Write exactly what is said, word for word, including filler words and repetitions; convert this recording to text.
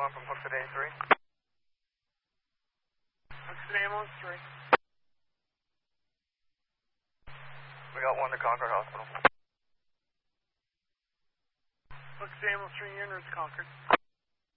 one from Hooksett eighty-three. Hooksett ambulance three. We got one to Concord Hospital. Hooksett ambulance three, you're in Concord.